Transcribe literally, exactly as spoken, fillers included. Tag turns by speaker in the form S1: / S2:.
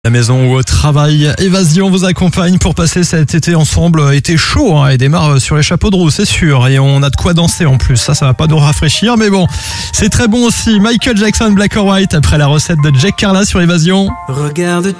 S1: La maison ou au travail, Évasion vous accompagne pour passer cet été ensemble. Été chaud hein, et démarre sur les chapeaux de roue, c'est sûr. Et on a de quoi danser en plus. Ça, ça va pas nous rafraîchir, mais bon, c'est très bon aussi. Michael Jackson, Black or White, après la recette de Jack Carla sur Évasion.
S2: Regarde